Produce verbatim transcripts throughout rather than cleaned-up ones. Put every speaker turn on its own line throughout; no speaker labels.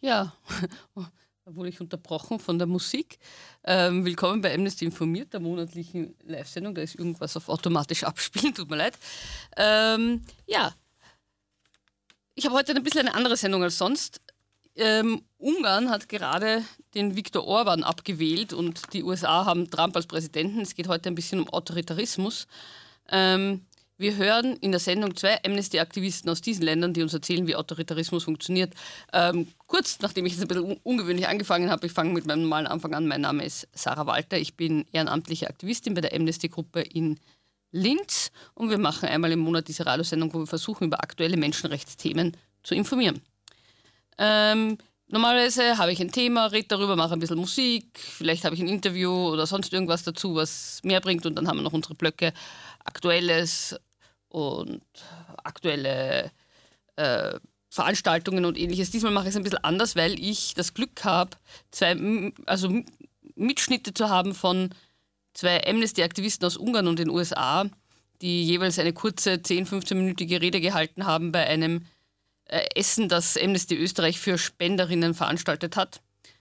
Ja, da wurde ich unterbrochen von der Musik. Ähm, willkommen bei Amnesty informiert, der monatlichen Live-Sendung. Da ist irgendwas auf automatisch abspielen, tut mir leid. Ähm, ja, ich habe heute ein bisschen eine andere Sendung als sonst. Ähm, Ungarn hat gerade den Viktor Orban abgewählt und die U S A haben Trump als Präsidenten. Es geht heute ein bisschen um Autoritarismus. Ähm, Wir hören in der Sendung zwei Amnesty-Aktivisten aus diesen Ländern, die uns erzählen, wie Autoritarismus funktioniert. Ähm, kurz, nachdem ich jetzt ein bisschen un- ungewöhnlich angefangen habe, ich fange mit meinem normalen Anfang an. Mein Name ist Sarah Walter, ich bin ehrenamtliche Aktivistin bei der Amnesty-Gruppe in Linz und wir machen einmal im Monat diese Radiosendung, wo wir versuchen, über aktuelle Menschenrechtsthemen zu informieren. Ähm, normalerweise habe ich ein Thema, rede darüber, mache ein bisschen Musik, vielleicht habe ich ein Interview oder sonst irgendwas dazu, was mehr bringt und dann haben wir noch unsere Blöcke Aktuelles und aktuelle äh, Veranstaltungen und ähnliches. Diesmal mache ich es ein bisschen anders, weil ich das Glück habe, zwei M- also M- Mitschnitte zu haben von zwei Amnesty-Aktivisten aus Ungarn und den U S A, die jeweils eine kurze zehn-, fünfzehn-minütige Rede gehalten haben bei einem äh, Essen, das Amnesty Österreich für Spenderinnen veranstaltet hat.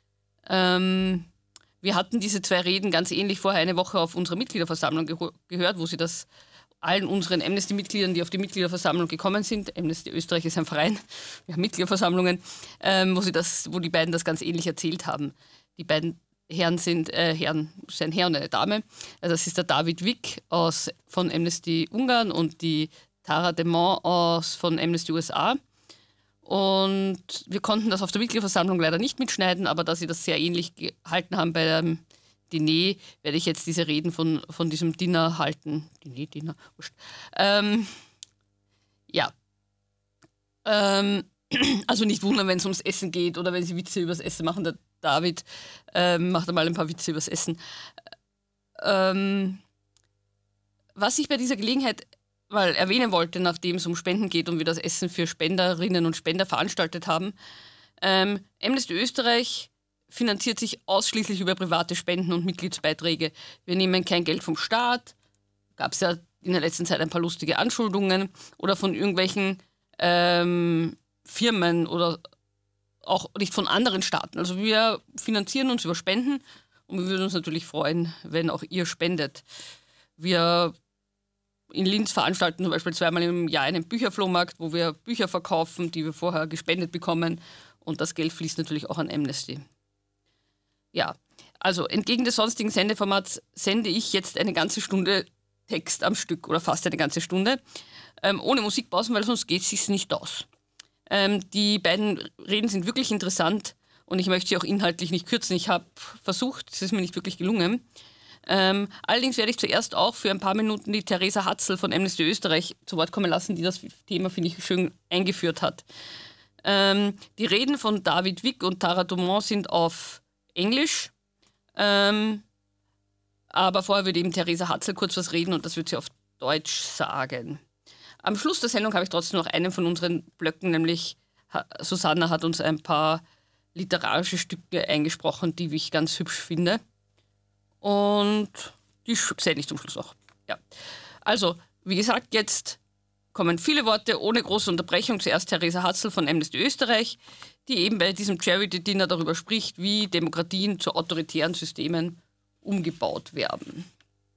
Ähm, wir hatten diese zwei Reden ganz ähnlich vorher eine Woche auf unserer Mitgliederversammlung geho- gehört, wo sie das allen unseren Amnesty-Mitgliedern, die auf die Mitgliederversammlung gekommen sind, Amnesty Österreich ist ein Verein, wir haben Mitgliederversammlungen, ähm, wo, sie das, wo die beiden das ganz ähnlich erzählt haben. Die beiden Herren sind, äh, Herren, ist ein Herr und eine Dame. Also das ist der David Wick aus, von Amnesty Ungarn und die Tara Demont aus, von Amnesty U S A. Und wir konnten das auf der Mitgliederversammlung leider nicht mitschneiden, aber da sie das sehr ähnlich gehalten haben bei dem Diner, werde ich jetzt diese Reden von, von diesem Dinner halten. Diner, Dinner, wurscht. Ähm, ja. Ähm, also nicht wundern, wenn es ums Essen geht oder wenn sie Witze übers Essen machen. Der David ähm, macht einmal ein paar Witze übers Essen. Ähm, was ich bei dieser Gelegenheit weil erwähnen wollte, nachdem es um Spenden geht und wir das Essen für Spenderinnen und Spender veranstaltet haben. Ähm, Amnesty Österreich finanziert sich ausschließlich über private Spenden und Mitgliedsbeiträge. Wir nehmen kein Geld vom Staat, gab es ja in der letzten Zeit ein paar lustige Anschuldungen oder von irgendwelchen ähm, Firmen oder auch nicht von anderen Staaten. Also wir finanzieren uns über Spenden und wir würden uns natürlich freuen, wenn auch ihr spendet. Wir in Linz veranstalten zum Beispiel zweimal im Jahr einen Bücherflohmarkt, wo wir Bücher verkaufen, die wir vorher gespendet bekommen. Und das Geld fließt natürlich auch an Amnesty. Ja, also entgegen des sonstigen Sendeformats sende ich jetzt eine ganze Stunde Text am Stück oder fast eine ganze Stunde, ähm, ohne Musikpausen, weil sonst geht es sich nicht aus. Ähm, die beiden Reden sind wirklich interessant und ich möchte sie auch inhaltlich nicht kürzen. Ich habe versucht, es ist mir nicht wirklich gelungen. Ähm, allerdings werde ich zuerst auch für ein paar Minuten die Theresa Hatzl von Amnesty Österreich zu Wort kommen lassen, die das Thema, finde ich, schön eingeführt hat. Ähm, die Reden von David Wick und Tara Dumont sind auf Englisch, ähm, aber vorher würde eben Theresa Hatzl kurz was reden und das wird sie auf Deutsch sagen. Am Schluss der Sendung habe ich trotzdem noch einen von unseren Blöcken, nämlich Susanna hat uns ein paar literarische Stücke eingesprochen, die ich ganz hübsch finde. Und die sende ich zum Schluss auch. Ja. Also, wie gesagt, jetzt kommen viele Worte ohne große Unterbrechung. Zuerst Theresa Hatzl von Amnesty Österreich, die eben bei diesem Charity-Dinner darüber spricht, wie Demokratien zu autoritären Systemen umgebaut werden.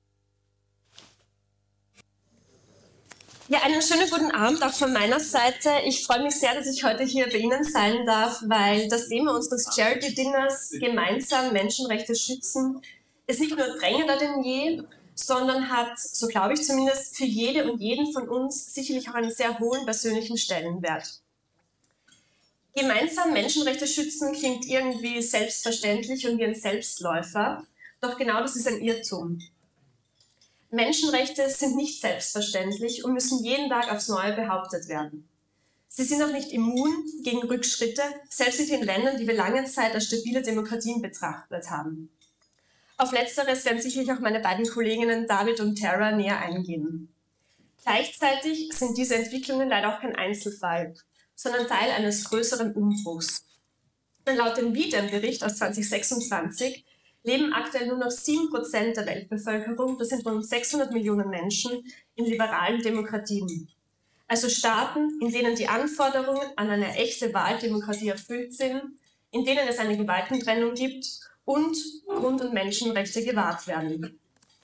Ja, einen schönen guten Abend auch von meiner Seite. Ich freue mich sehr, dass ich heute hier bei Ihnen sein darf, weil das Thema unseres Charity-Dinners, gemeinsam Menschenrechte schützen, ist nicht nur drängender denn je, sondern hat, so glaube ich zumindest, für jede und jeden von uns sicherlich auch einen sehr hohen persönlichen Stellenwert. Gemeinsam Menschenrechte schützen klingt irgendwie selbstverständlich und wie ein Selbstläufer, doch genau das ist ein Irrtum. Menschenrechte sind nicht selbstverständlich und müssen jeden Tag aufs Neue behauptet werden. Sie sind auch nicht immun gegen Rückschritte, selbst in den Ländern, die wir lange Zeit als stabile Demokratien betrachtet haben. Auf Letzteres werden sicherlich auch meine beiden Kolleginnen David und Tara näher eingehen. Gleichzeitig sind diese Entwicklungen leider auch kein Einzelfall, sondern Teil eines größeren Umbruchs. Denn laut dem V D E M-Bericht aus zwanzig sechsundzwanzig leben aktuell nur noch sieben Prozent der Weltbevölkerung, das sind rund sechshundert Millionen Menschen, in liberalen Demokratien. Also Staaten, in denen die Anforderungen an eine echte Wahldemokratie erfüllt sind, in denen es eine Gewaltentrennung gibt und Grund- und Menschenrechte gewahrt werden.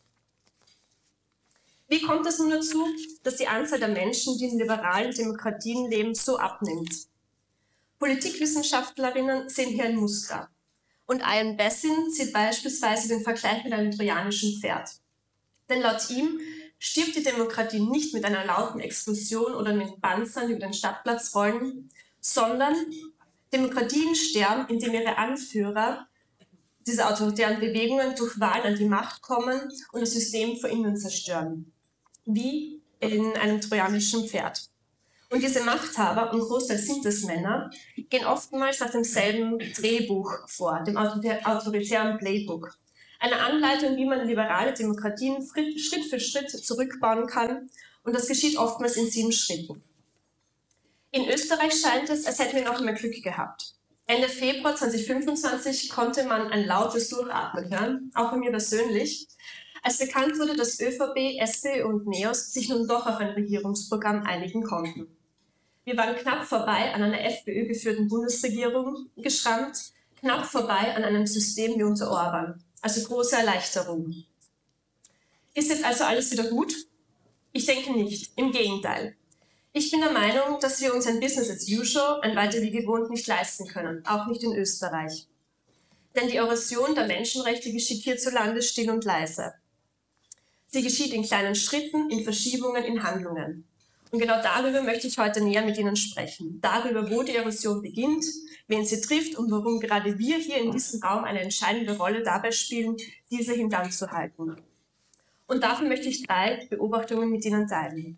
Wie kommt es nun dazu, dass die Anzahl der Menschen, die in liberalen Demokratien leben, so abnimmt? Politikwissenschaftlerinnen sehen hier ein Muster. Und Ian Bessin zieht beispielsweise den Vergleich mit einem trojanischen Pferd. Denn laut ihm stirbt die Demokratie nicht mit einer lauten Explosion oder mit Panzern, die über den Stadtplatz rollen, sondern Demokratien sterben, indem ihre Anführer dieser autoritären Bewegungen durch Wahlen an die Macht kommen und das System von innen zerstören. Wie in einem trojanischen Pferd. Und diese Machthaber, und großteils sind es Männer, gehen oftmals nach demselben Drehbuch vor, dem autoritären Playbook. Eine Anleitung, wie man liberale Demokratien Schritt für Schritt zurückbauen kann. Und das geschieht oftmals in sieben Schritten. In Österreich scheint es, als hätten wir noch einmal Glück gehabt. Ende Februar zweitausendfünfundzwanzig konnte man ein lautes Durchatmen hören, auch bei mir persönlich, als bekannt wurde, dass ÖVP, SPÖ und NEOS sich nun doch auf ein Regierungsprogramm einigen konnten. Wir waren knapp vorbei an einer FPÖ geführten Bundesregierung geschrammt, knapp vorbei an einem System wie unter Orban. Also große Erleichterung. Ist jetzt also alles wieder gut? Ich denke nicht, im Gegenteil. Ich bin der Meinung, dass wir uns ein Business as usual, ein weiter wie gewohnt, nicht leisten können, auch nicht in Österreich. Denn die Erosion der Menschenrechte geschieht hierzulande still und leise. Sie geschieht in kleinen Schritten, in Verschiebungen, in Handlungen. Und genau darüber möchte ich heute näher mit Ihnen sprechen. Darüber, wo die Erosion beginnt, wen sie trifft und warum gerade wir hier in diesem Raum eine entscheidende Rolle dabei spielen, diese hintanzuhalten. Und dafür möchte ich drei Beobachtungen mit Ihnen teilen.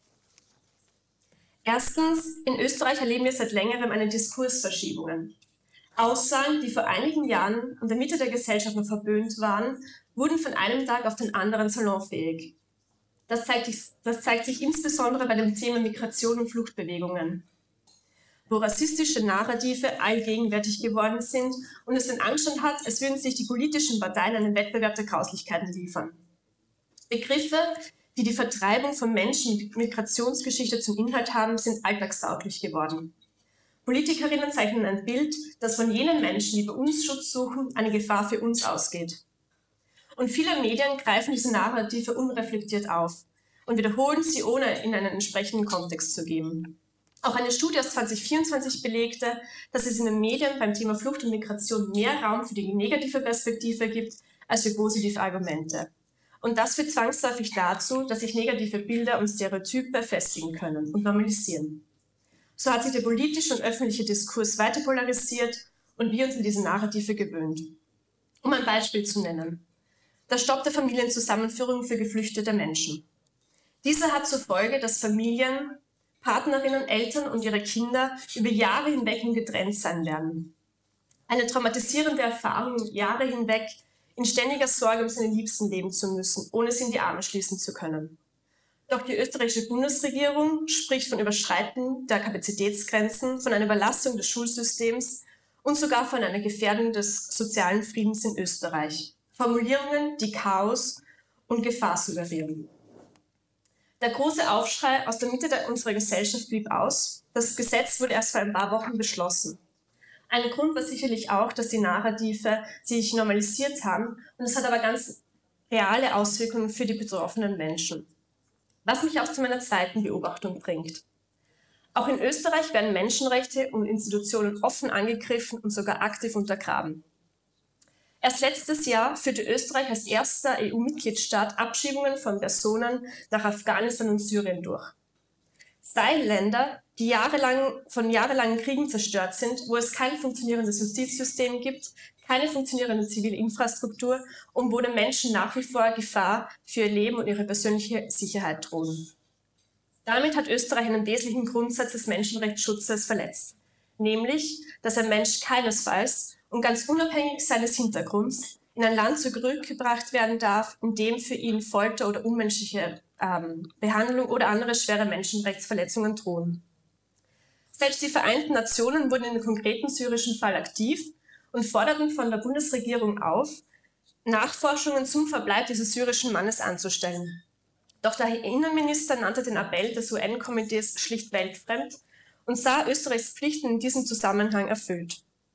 Erstens, in Österreich erleben wir seit längerem eine Diskursverschiebung. Aussagen, die vor einigen Jahren in der Mitte der Gesellschaft noch verböhnt waren, wurden von einem Tag auf den anderen salonfähig. Das zeigt, sich, das zeigt sich insbesondere bei dem Thema Migration und Fluchtbewegungen, wo rassistische Narrative allgegenwärtig geworden sind und es den Anschein hat, als würden sich die politischen Parteien einen Wettbewerb der Grauslichkeiten liefern. Begriffe, die die Vertreibung von Menschen mit Migrationsgeschichte zum Inhalt haben, sind alltagstauglich geworden. Politikerinnen zeichnen ein Bild, das von jenen Menschen, die bei uns Schutz suchen, eine Gefahr für uns ausgeht. Und viele Medien greifen diese Narrative unreflektiert auf und wiederholen sie, ohne in einen entsprechenden Kontext zu geben. Auch eine Studie aus zweitausendvierundzwanzig belegte, dass es in den Medien beim Thema Flucht und Migration mehr Raum für die negative Perspektive gibt als für positive Argumente. Und das führt zwangsläufig dazu, dass sich negative Bilder und Stereotype festigen können und normalisieren. So hat sich der politische und öffentliche Diskurs weiter polarisiert und wir uns an diese Narrative gewöhnt. Um ein Beispiel zu nennen. Der Stopp der Familienzusammenführung für geflüchtete Menschen. Dieser hat zur Folge, dass Familien, Partnerinnen, Eltern und ihre Kinder über Jahre hinweg nun getrennt sein werden. Eine traumatisierende Erfahrung, Jahre hinweg in ständiger Sorge um seine Liebsten leben zu müssen, ohne sie in die Arme schließen zu können. Doch die österreichische Bundesregierung spricht von Überschreiten der Kapazitätsgrenzen, von einer Überlastung des Schulsystems und sogar von einer Gefährdung des sozialen Friedens in Österreich. Formulierungen, die Chaos und Gefahr suggerieren. Der große Aufschrei aus der Mitte der, unserer Gesellschaft blieb aus. Das Gesetz wurde erst vor ein paar Wochen beschlossen. Ein Grund war sicherlich auch, dass die Narrative sich normalisiert haben und es hat aber ganz reale Auswirkungen für die betroffenen Menschen. Was mich auch zu meiner zweiten Beobachtung bringt. Auch in Österreich werden Menschenrechte und Institutionen offen angegriffen und sogar aktiv untergraben. Erst letztes Jahr führte Österreich als erster E U-Mitgliedstaat Abschiebungen von Personen nach Afghanistan und Syrien durch. Zwei Länder, die jahrelang, von jahrelangen Kriegen zerstört sind, wo es kein funktionierendes Justizsystem gibt, keine funktionierende zivile Infrastruktur und wo den Menschen nach wie vor Gefahr für ihr Leben und ihre persönliche Sicherheit drohen. Damit hat Österreich einen wesentlichen Grundsatz des Menschenrechtsschutzes verletzt, nämlich, dass ein Mensch keinesfalls und ganz unabhängig seines Hintergrunds in ein Land zurückgebracht werden darf, in dem für ihn Folter oder unmenschliche ähm, Behandlung oder andere schwere Menschenrechtsverletzungen drohen. Selbst die Vereinten Nationen wurden in dem konkreten syrischen Fall aktiv und forderten von der Bundesregierung auf, Nachforschungen zum Verbleib dieses syrischen Mannes anzustellen. Doch der Innenminister nannte den Appell des U N-Komitees schlicht weltfremd und sah Österreichs Pflichten in diesem Zusammenhang erfüllt.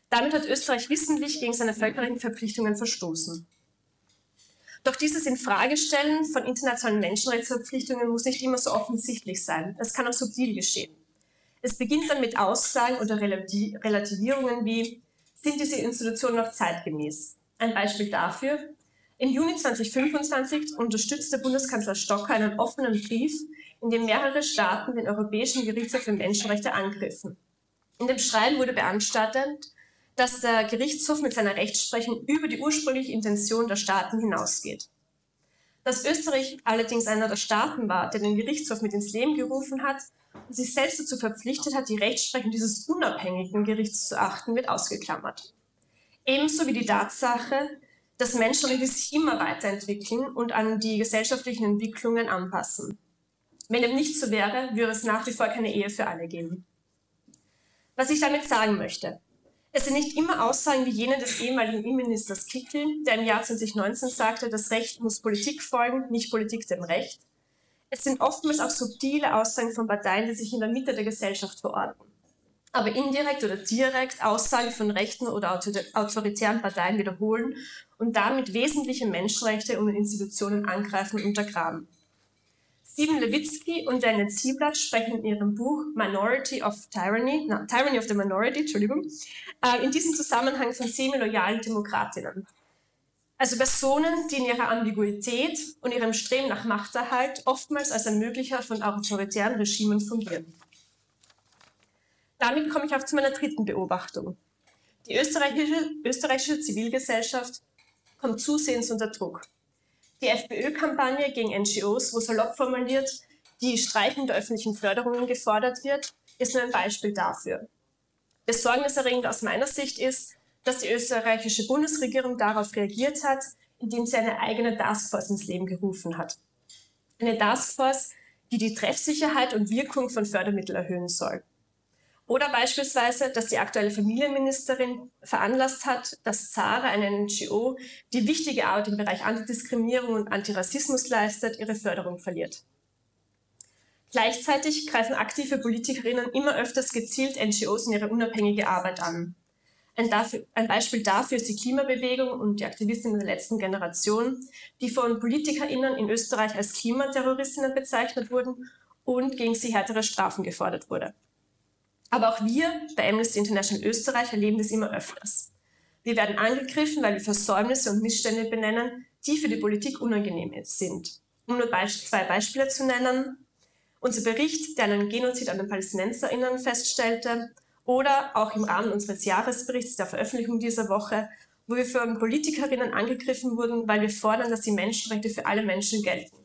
Damit hat Österreich wissentlich gegen seine völkerrechtlichen Verpflichtungen verstoßen. Doch dieses Infragestellen von internationalen Menschenrechtsverpflichtungen muss nicht immer so offensichtlich sein. Es kann auch subtil geschehen. Es beginnt dann mit Aussagen oder Relativierungen wie: Sind diese Institutionen noch zeitgemäß? Ein Beispiel dafür: Im Juni zweitausendfünfundzwanzig unterstützte Bundeskanzler Stocker einen offenen Brief, in dem mehrere Staaten den Europäischen Gerichtshof für Menschenrechte angriffen. In dem Schreiben wurde beanstandet, dass der Gerichtshof mit seiner Rechtsprechung über die ursprüngliche Intention der Staaten hinausgeht. Dass Österreich allerdings einer der Staaten war, der den Gerichtshof mit ins Leben gerufen hat und sich selbst dazu verpflichtet hat, die Rechtsprechung dieses unabhängigen Gerichts zu achten, wird ausgeklammert. Ebenso wie die Tatsache, dass Menschenrechte sich immer weiterentwickeln und an die gesellschaftlichen Entwicklungen anpassen. Wenn dem nicht so wäre, würde es nach wie vor keine Ehe für alle geben. Was ich damit sagen möchte: Es sind nicht immer Aussagen wie jene des ehemaligen Innenministers Kickl, der im Jahr zweitausendneunzehn sagte, das Recht muss Politik folgen, nicht Politik dem Recht. Es sind oftmals auch subtile Aussagen von Parteien, die sich in der Mitte der Gesellschaft verorten. Aber indirekt oder direkt Aussagen von rechten oder autoritären Parteien wiederholen und damit wesentliche Menschenrechte und Institutionen angreifen und untergraben. Steven Levitsky und Daniel Ziblatt sprechen in ihrem Buch Minority of Tyranny, no, Tyranny of the Minority, Entschuldigung, äh, in diesem Zusammenhang von semi-loyalen Demokratinnen. Also Personen, die in ihrer Ambiguität und ihrem Streben nach Machterhalt oftmals als Ermöglicher von autoritären Regimen fungieren. Damit komme ich auch zu meiner dritten Beobachtung. Die österreichische, österreichische Zivilgesellschaft kommt zusehends unter Druck. Die FPÖ-Kampagne gegen N G Os, wo salopp formuliert die Streichung der öffentlichen Förderungen gefordert wird, ist nur ein Beispiel dafür. Besorgniserregend aus meiner Sicht ist, dass die österreichische Bundesregierung darauf reagiert hat, indem sie eine eigene Taskforce ins Leben gerufen hat. Eine Taskforce, die die Treffsicherheit und Wirkung von Fördermitteln erhöhen soll. Oder beispielsweise, dass die aktuelle Familienministerin veranlasst hat, dass Zara, eine N G O, die wichtige Arbeit im Bereich Antidiskriminierung und Antirassismus leistet, ihre Förderung verliert. Gleichzeitig greifen aktive Politikerinnen immer öfters gezielt N G Os in ihre unabhängige Arbeit an. Ein, dafür, ein Beispiel dafür ist die Klimabewegung und die Aktivistinnen der letzten Generation, die von PolitikerInnen in Österreich als Klimaterroristinnen bezeichnet wurden und gegen sie härtere Strafen gefordert wurde. Aber auch wir bei Amnesty International Österreich erleben das immer öfters. Wir werden angegriffen, weil wir Versäumnisse und Missstände benennen, die für die Politik unangenehm sind. Um nur zwei Beispiele zu nennen: Unser Bericht, der einen Genozid an den PalästinenserInnen feststellte, oder auch im Rahmen unseres Jahresberichts der Veröffentlichung dieser Woche, wo wir von PolitikerInnen angegriffen wurden, weil wir fordern, dass die Menschenrechte für alle Menschen gelten.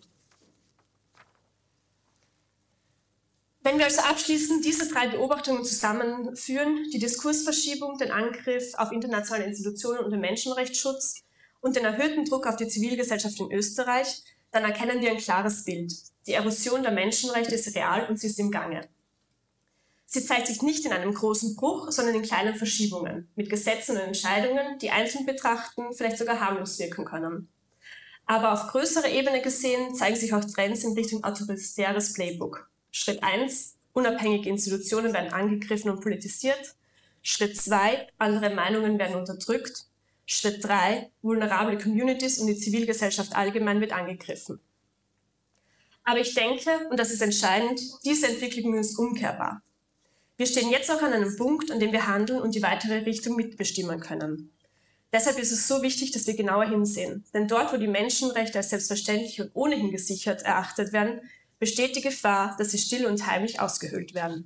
Wenn wir also abschließend diese drei Beobachtungen zusammenführen, die Diskursverschiebung, den Angriff auf internationale Institutionen und den Menschenrechtsschutz und den erhöhten Druck auf die Zivilgesellschaft in Österreich, dann erkennen wir ein klares Bild. Die Erosion der Menschenrechte ist real und sie ist im Gange. Sie zeigt sich nicht in einem großen Bruch, sondern in kleinen Verschiebungen, mit Gesetzen und Entscheidungen, die einzeln betrachten vielleicht sogar harmlos wirken können. Aber auf größerer Ebene gesehen zeigen sich auch Trends in Richtung autoritäres Playbook. Schritt eins, unabhängige Institutionen werden angegriffen und politisiert. Schritt zwei, andere Meinungen werden unterdrückt. Schritt drei, vulnerable Communities und die Zivilgesellschaft allgemein wird angegriffen. Aber ich denke, und das ist entscheidend, diese Entwicklung ist umkehrbar. Wir stehen jetzt auch an einem Punkt, an dem wir handeln und die weitere Richtung mitbestimmen können. Deshalb ist es so wichtig, dass wir genauer hinsehen. Denn dort, wo die Menschenrechte als selbstverständlich und ohnehin gesichert erachtet werden, besteht die Gefahr, dass sie still und heimlich ausgehöhlt werden.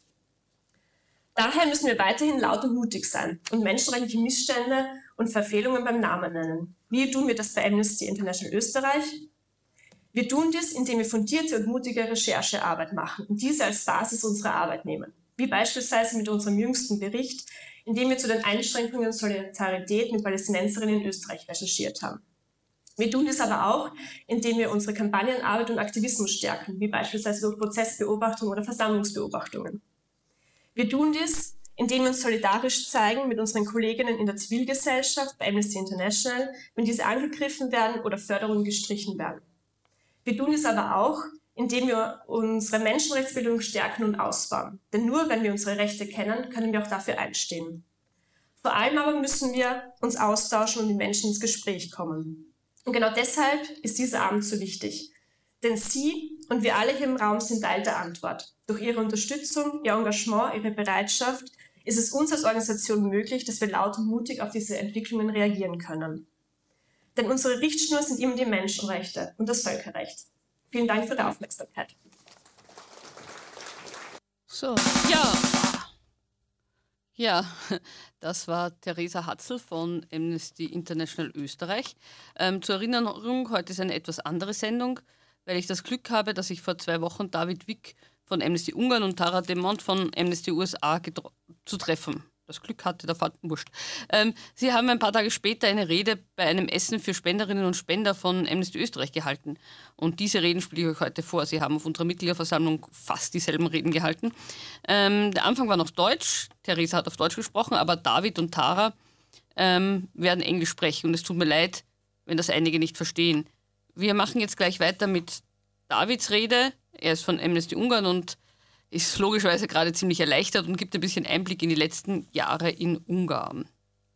Daher müssen wir weiterhin laut und mutig sein und menschenrechtliche Missstände und Verfehlungen beim Namen nennen. Wie tun wir das bei Amnesty International Österreich? Wir tun dies, indem wir fundierte und mutige Recherchearbeit machen und diese als Basis unserer Arbeit nehmen. Wie beispielsweise mit unserem jüngsten Bericht, in dem wir zu den Einschränkungen und Solidarität mit Palästinenserinnen in Österreich recherchiert haben. Wir tun dies aber auch, indem wir unsere Kampagnenarbeit und Aktivismus stärken, wie beispielsweise durch Prozessbeobachtung oder Versammlungsbeobachtungen. Wir tun dies, indem wir uns solidarisch zeigen mit unseren Kolleginnen in der Zivilgesellschaft bei Amnesty International, wenn diese angegriffen werden oder Förderungen gestrichen werden. Wir tun dies aber auch, indem wir unsere Menschenrechtsbildung stärken und ausbauen. Denn nur wenn wir unsere Rechte kennen, können wir auch dafür einstehen. Vor allem aber müssen wir uns austauschen und die Menschen ins Gespräch kommen. Und genau deshalb ist dieser Abend so wichtig. Denn Sie und wir alle hier im Raum sind Teil der Antwort. Durch Ihre Unterstützung, Ihr Engagement, Ihre Bereitschaft ist es uns als Organisation möglich, dass wir laut und mutig auf diese Entwicklungen reagieren können. Denn unsere Richtschnur sind immer die Menschenrechte und das Völkerrecht. Vielen Dank für die Aufmerksamkeit.
So, ja. Ja, das war Theresa Hatzl von Amnesty International Österreich. Ähm, zur Erinnerung, heute ist eine etwas andere Sendung, weil ich das Glück habe, dass ich vor zwei Wochen David Wick von Amnesty Ungarn und Tara Demont von Amnesty U S A zu treffen. Das Glück hatte, der Fahrt wurscht. Ähm, sie haben ein paar Tage später eine Rede bei einem Essen für Spenderinnen und Spender von Amnesty Österreich gehalten. Und diese Reden spiele ich euch heute vor. Sie haben auf unserer Mitgliederversammlung fast dieselben Reden gehalten. Ähm, der Anfang war noch Deutsch. Theresa hat auf Deutsch gesprochen, aber David und Tara ähm, werden Englisch sprechen. Und es tut mir leid, wenn das einige nicht verstehen. Wir machen jetzt gleich weiter mit Davids Rede. Er ist von Amnesty Ungarn und ist logischerweise gerade ziemlich erleichtert und gibt ein bisschen Einblick in die letzten Jahre in Ungarn.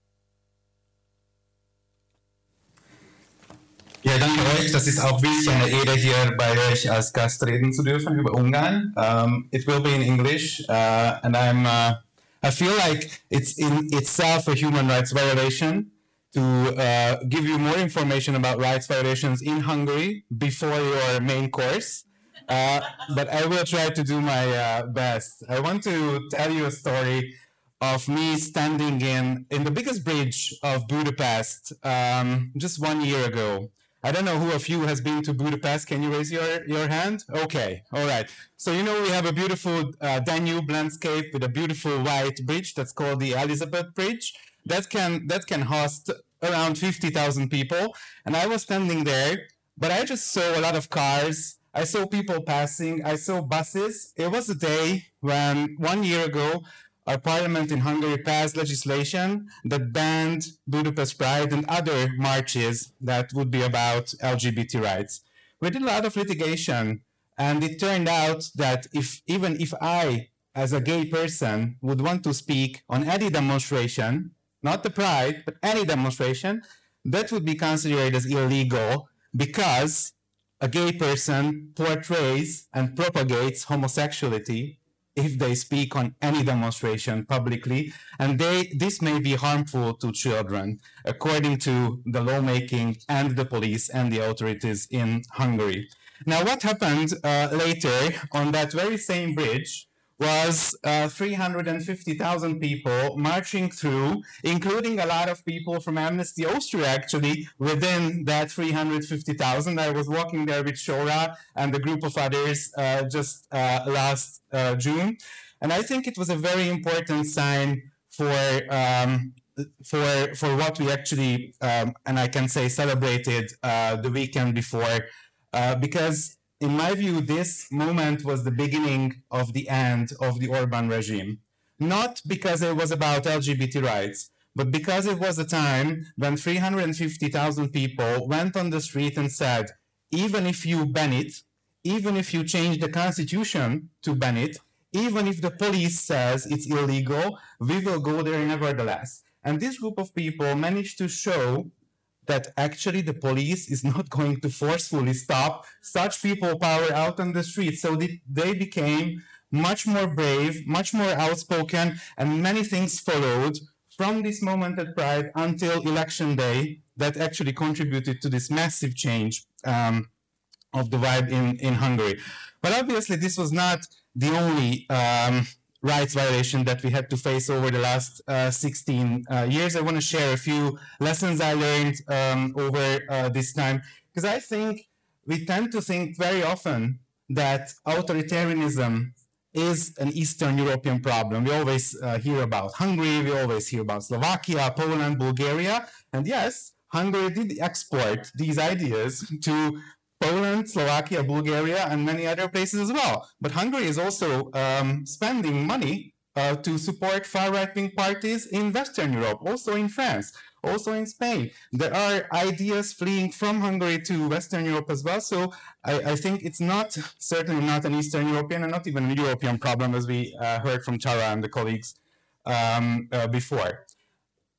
Ja, danke euch. Das ist auch wirklich eine Ehre, hier bei euch als Gast reden zu dürfen über Ungarn. Um, it will be in English, uh, and I'm. Uh, I feel like it's in itself a human rights violation to uh, give you more information about rights violations in Hungary before your main course. Uh, but I will try to do my uh, best. I want to tell you a story of me standing in, in the biggest bridge of Budapest um, just one year ago. I don't know who of you has been to Budapest. Can you raise your, your hand? Okay, all right. So you know we have a beautiful uh, Danube landscape with a beautiful white bridge that's called the Elizabeth Bridge. That can, that can host around fifty thousand people. And I was standing there, but I just saw a lot of cars. I saw people passing, I saw buses. It was a day when, one year ago, our parliament in Hungary passed legislation that banned Budapest Pride and other marches that would be about L G B T rights. We did a lot of litigation, and it turned out that if even if I, as a gay person, would want to speak on any demonstration, not the Pride, but any demonstration, that would be considered as illegal because a gay person portrays and propagates homosexuality if they speak on any demonstration publicly, and they, this may be harmful to children, according to the lawmaking and the police and the authorities in Hungary. Now, what happened uh, later on that very same bridge was uh, three hundred fifty thousand people marching through, including a lot of people from Amnesty Austria, actually, within that three hundred fifty thousand. I was walking there with Shora and a group of others uh, just uh, last uh, June. And I think it was a very important sign for, um, for, for what we actually, um, and I can say celebrated uh, the weekend before, uh, because in my view, this moment was the beginning of the end of the Orban regime. Not because it was about L G B T rights, but because it was a time when three hundred fifty thousand people went on the street and said, even if you ban it, even if you change the constitution to ban it, even if the police says it's illegal, we will go there nevertheless. And this group of people managed to show that actually the police is not going to forcefully stop such people power out on the streets. So they, they became much more brave, much more outspoken, and many things followed from this moment at Pride until election day that actually contributed to this massive change um, of the vibe in, in Hungary. But obviously this was not the only um, rights violation that we had to face over the last uh, sixteen uh, years. I want to share a few lessons I learned um, over uh, this time, because I think we tend to think very often that authoritarianism is an Eastern European problem. We always uh, hear about Hungary, we always hear about Slovakia, Poland, Bulgaria, and yes, Hungary did export these ideas to Poland, Slovakia, Bulgaria, and many other places as well. But Hungary is also um, spending money uh, to support far-right-wing parties in Western Europe, also in France, also in Spain. There are ideas fleeing from Hungary to Western Europe as well. So I, I think it's not, certainly not an Eastern European and not even a European problem, as we uh, heard from Tara and the colleagues um, uh, before.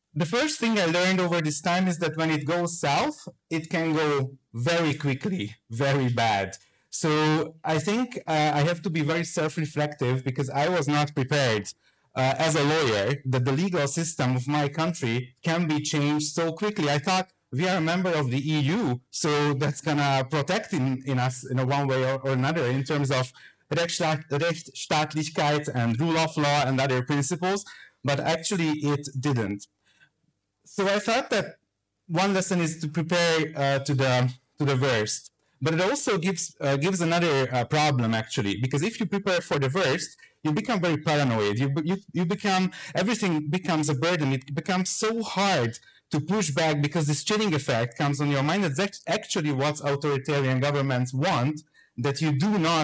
the first thing I learned over this time is that when it goes south, it can go very quickly, very bad. So I think uh, I have to be very self-reflective because I was not prepared uh, as a lawyer that the legal system of my country can be changed so quickly. I thought we are a member of the E U, so that's gonna protect in, in us in a one way or, or another in terms of Rechtsstaat, Rechtsstaatlichkeit and rule of law and other principles, but actually it didn't. So I thought that one lesson is to prepare uh, to the to the worst, but it also gives uh, gives another uh, problem actually, because if you prepare for the worst, you become very paranoid. You you you become everything becomes a burden. It becomes so hard to push back because this chilling effect comes on your mind. That's actually what authoritarian governments want, that you do not